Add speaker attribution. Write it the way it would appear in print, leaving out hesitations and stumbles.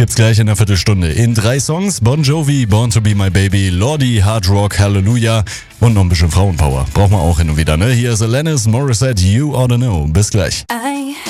Speaker 1: gibt's gleich in einer Viertelstunde. In 3 Songs: Bon Jovi, Born to be my baby, Lordi, Hard Rock, Hallelujah und noch ein bisschen Frauenpower. Braucht man auch hin und wieder, ne? Hier ist Alanis Morissette, You Oughta Know. Bis gleich.